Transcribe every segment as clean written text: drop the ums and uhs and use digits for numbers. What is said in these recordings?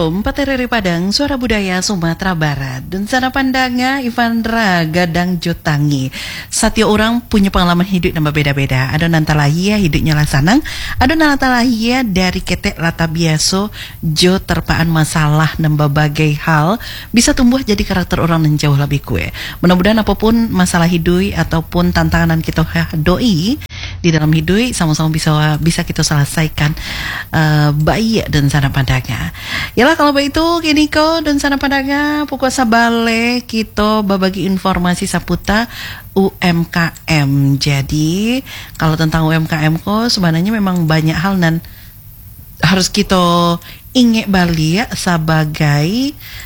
Forum Patereri Padang Suara Budaya Sumatera Barat dan sana pandanga Ivandra Gadang Jotangi. Setiap orang punya pengalaman hidup yang berbeda-beda. Ada nantalahia hidupnya lah sanang, ada nantalahia dari ketek lata biaso jo terpaan masalah dan berbagai hal bisa tumbuh jadi karakter orang yang jauh lebih kue. Mudah-mudahan apapun masalah hidup ataupun tantangan kita hadoi di dalam hidup sama-sama bisa kita selesaikan baik dan sana pandanga. Yalah kalau begitu kini ko dan sana pandanga pukul sabale kita berbagi informasi seputar UMKM. Jadi kalau tentang UMKM ko sebenarnya memang banyak hal dan harus kita ingat balik sebagai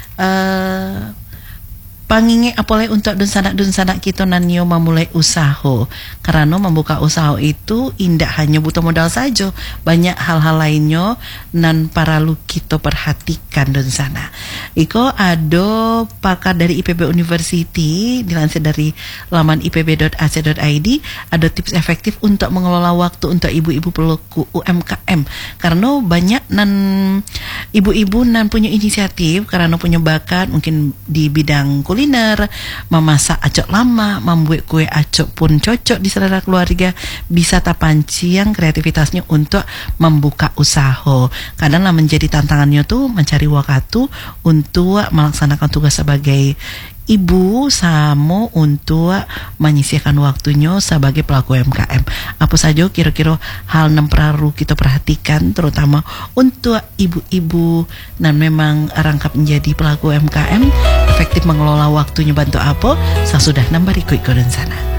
panginge apalagi untuk dunsanak kita nanyo memulai usaha. Karena membuka usaha itu indah hanya butuh modal saja, banyak hal-hal lainnya nan paralu kita perhatikan dunsana. Iko ada pakar dari IPB University dilansir dari laman ipb.ac.id, ada tips efektif untuk mengelola waktu untuk ibu-ibu pelaku UMKM. Karena banyak nan ibu-ibu nan punya inisiatif karena punya bakat mungkin di bidang kuliner, memasak acok lama, membuat kue acok pun cocok di selera keluarga, bisa tapanciang kreativitasnya untuk membuka usaha. Kadang lah menjadi tantangannya tuh mencari waktu untuk melaksanakan tugas sebagai ibu sama untuk menyisihkan waktunya sebagai pelaku UMKM. Apa saja kira-kira hal yang perlu kita perhatikan terutama untuk ibu-ibu dan memang rangkap menjadi pelaku UMKM, efektif mengelola waktunya bantu apa? Sesudah nambah ikut dan sana.